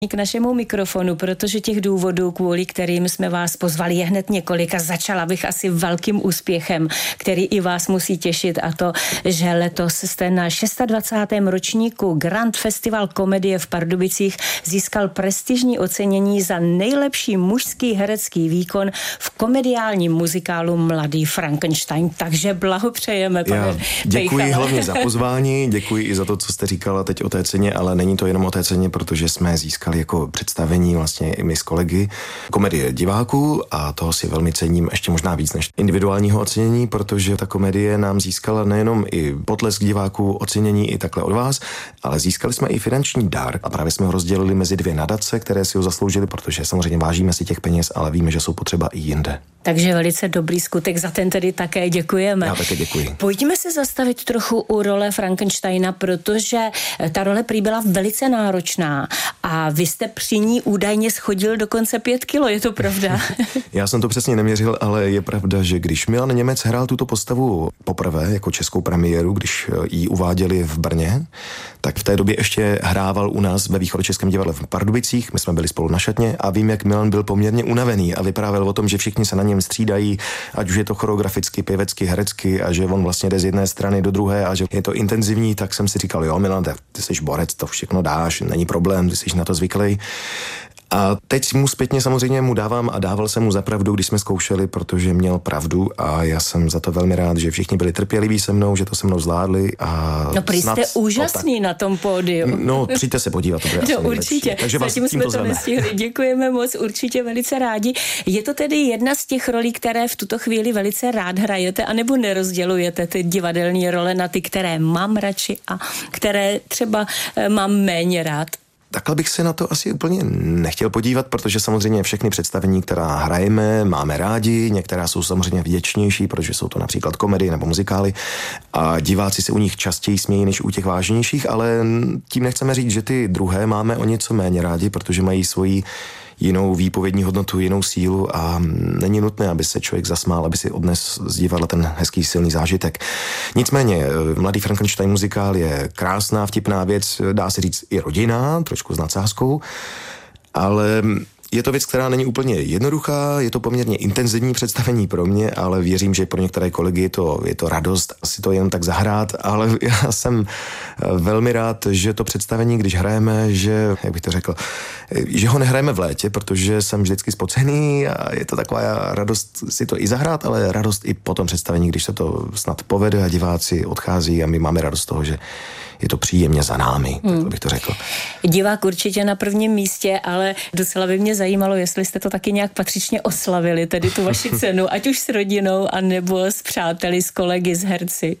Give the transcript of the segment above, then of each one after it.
k našemu mikrofonu, protože těch důvodů, kvůli kterým jsme vás pozvali, je hned několik a začala bych asi velkým úspěchem, který i vás musí těšit, a to, že letos jste na 26. ročníku Grand Festival komedie v Pardubicích získal prestižní ocenění za nejlepší mužský herecký výkon v komediálním muzikálu Mladý Frankenstein. Takže blahopřejeme, pane Děkuji Pejchale. hlavně za pozvání, děkuji i za to, co jste říkala teď o té ceně, ale není to jenom o té ceně, protože jsme získali jako představení vlastně i my s kolegy komedie diváků a toho si velmi cením ještě možná víc než individuálního ocenění, protože ta komedie nám získala nejenom i potlesk diváků, ocenění i takhle od vás, ale získali jsme i finanční dar a právě jsme ho rozdělili mezi 2 nadace, které si ho zasloužily, protože samozřejmě vážíme si těch peněz, ale víme, že jsou potřeba i jinde. Takže velice dobrý skutek, za ten tedy také děkujeme. Já také děkuji. Pojďme se zastavit trochu u role Frankensteina, protože ta role prý byla velice náročná a vy jste při ní údajně schodil dokonce 5 kilo, je to pravda? Já jsem to přesně neměřil, ale je pravda, že když Milan Němec hrál tuto postavu poprvé jako českou premiéru, když ji uváděli v Brně, tak v té době ještě hrával u nás ve Východočeském divadle v Pardubicích, my jsme byli spolu na šatně a vím, jak Milan byl poměrně unavený a vyprávěl o tom, že všichni se na něm střídají, ať už je to choreograficky, pěvecky, herecky a že on vlastně jde z jedné strany do druhé a že je to intenzivní, tak jsem si říkal, jo Milan, ty jsi borec, to všechno dáš, není problém, ty jsi na to zvyklý. A teď mu zpětně samozřejmě mu dávám a dával jsem mu za pravdu, když jsme zkoušeli, protože měl pravdu a já jsem za to velmi rád, že všichni byli trpěliví se mnou, že to se mnou zvládli a no prý jste úžasný na tom pódiu. No, přijďte se podívat, to bude asi určitě. Takže vás zatím jsme to zveme. nestihli. Děkujeme moc, určitě velice rádi. Je to tedy jedna z těch rolí, které v tuto chvíli velice rád hrajete, anebo nerozdělujete ty divadelní role na ty, které mám radši a které třeba mám méně rád? Takhle bych se na to asi úplně nechtěl podívat, protože samozřejmě všechny představení, která hrajeme, máme rádi, některá jsou samozřejmě vděčnější, protože jsou to například komedie nebo muzikály a diváci se u nich častěji smějí než u těch vážnějších, ale tím nechceme říct, že ty druhé máme o něco méně rádi, protože mají svoji jinou výpovědní hodnotu, jinou sílu a není nutné, aby se člověk zasmál, aby si odnes z divadla ten hezký silný zážitek. Nicméně, Mladý Frankenstein muzikál je krásná, vtipná věc, dá se říct i rodinná, trošku s nadsázkou, ale je to věc, která není úplně jednoduchá, je to poměrně intenzivní představení pro mě, ale věřím, že pro některé kolegy je to radost asi to jen tak zahrát, ale já jsem velmi rád, že to představení, když hrajeme, že, jak bych to řekl, že ho nehrajeme v létě, protože jsem vždycky spocený a je to taková radost si to i zahrát, ale radost i po tom představení, když se to snad povede a diváci odchází a my máme radost z toho, že je to příjemně za námi, tak bych to řekl. Divák určitě na prvním místě, ale docela by mě zajímalo, jestli jste to taky nějak patřičně oslavili, tedy tu vaši cenu, ať už s rodinou, anebo s přáteli, s kolegy, s herci.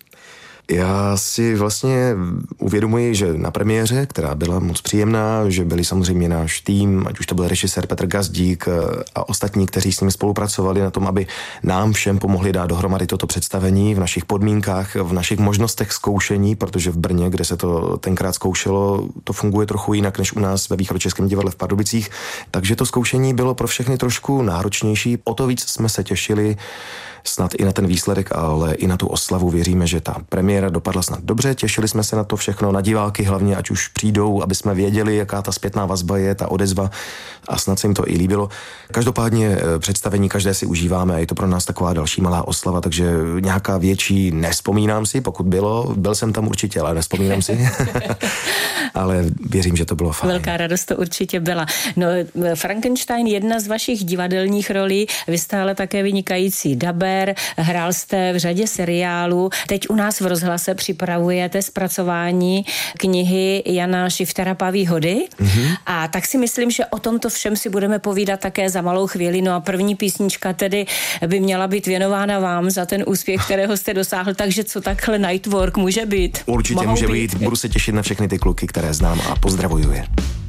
Já si vlastně uvědomuji, že na premiéře, která byla moc příjemná, že byli samozřejmě náš tým, ať už to byl režisér Petr Gazdík a ostatní, kteří s ním spolupracovali na tom, aby nám všem pomohli dát dohromady toto představení v našich podmínkách, v našich možnostech zkoušení, protože v Brně, kde se to tenkrát zkoušelo, to funguje trochu jinak než u nás ve Východočeském divadle v Pardubicích, takže to zkoušení bylo pro všechny trošku náročnější, o to víc jsme se těšili snad i na ten výsledek, ale i na tu oslavu. Věříme, že ta premiéra dopadla snad dobře, těšili jsme se na to všechno, na diváky hlavně, ať už přijdou, aby jsme věděli, jaká ta zpětná vazba je, ta odezva a snad se jim to i líbilo. Každopádně představení každé si užíváme a je to pro nás taková další malá oslava, takže nějaká větší nevzpomínám si, pokud byl jsem tam určitě, ale nevzpomínám si. Ale věřím, že to bylo fajn. Velká radost to určitě byla. No, Frankenstein, jedna z vašich divadelních rolí, vy jste ale také vynikající daber, hrál jste v řadě seriálů, teď u nás v rozhlase připravujete zpracování knihy Jana Šiftera Paví hody a tak si myslím, že o tomto všem si budeme povídat také za malou chvíli. No a první písnička tedy by měla být věnována vám za ten úspěch, kterého jste dosáhl, takže co takhle Nightwork může být? Určitě může být, budu se těšit na všechny ty kluky, které znám a pozdravuju je.